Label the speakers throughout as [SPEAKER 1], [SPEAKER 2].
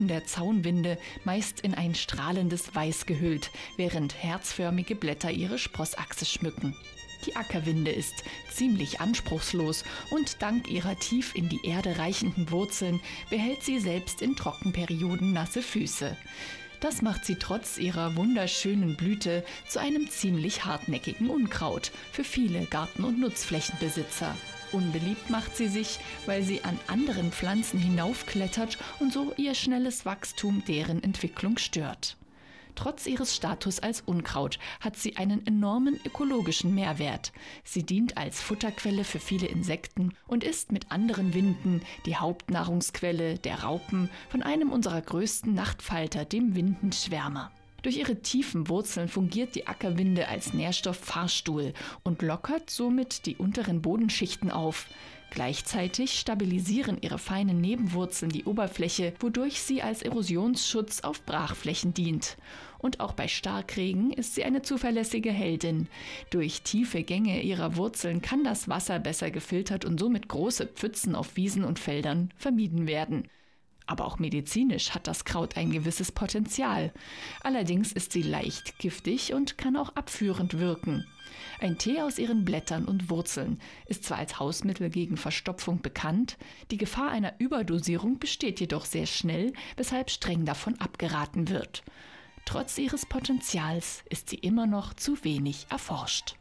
[SPEAKER 1] der Zaunwinde meist in ein strahlendes Weiß gehüllt, während herzförmige Blätter ihre Sprossachse schmücken. Die Ackerwinde ist ziemlich anspruchslos und dank ihrer tief in die Erde reichenden Wurzeln behält sie selbst in Trockenperioden nasse Füße. Das macht sie trotz ihrer wunderschönen Blüte zu einem ziemlich hartnäckigen Unkraut für viele Garten- und Nutzflächenbesitzer. Unbeliebt macht sie sich, weil sie an anderen Pflanzen hinaufklettert und so ihr schnelles Wachstum deren Entwicklung stört. Trotz ihres Status als Unkraut hat sie einen enormen ökologischen Mehrwert. Sie dient als Futterquelle für viele Insekten und ist mit anderen Winden die Hauptnahrungsquelle der Raupen von einem unserer größten Nachtfalter, dem Windenschwärmer. Durch ihre tiefen Wurzeln fungiert die Ackerwinde als Nährstofffahrstuhl und lockert somit die unteren Bodenschichten auf. Gleichzeitig stabilisieren ihre feinen Nebenwurzeln die Oberfläche, wodurch sie als Erosionsschutz auf Brachflächen dient. Und auch bei Starkregen ist sie eine zuverlässige Heldin. Durch tiefe Gänge ihrer Wurzeln kann das Wasser besser gefiltert und somit große Pfützen auf Wiesen und Feldern vermieden werden. Aber auch medizinisch hat das Kraut ein gewisses Potenzial. Allerdings ist sie leicht giftig und kann auch abführend wirken. Ein Tee aus ihren Blättern und Wurzeln ist zwar als Hausmittel gegen Verstopfung bekannt, die Gefahr einer Überdosierung besteht jedoch sehr schnell, weshalb streng davon abgeraten wird. Trotz ihres Potenzials ist sie immer noch zu wenig erforscht.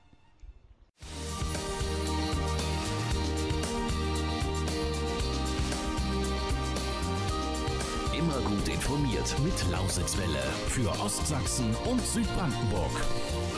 [SPEAKER 2] Immer gut informiert mit Lausitzwelle für Ostsachsen und Südbrandenburg.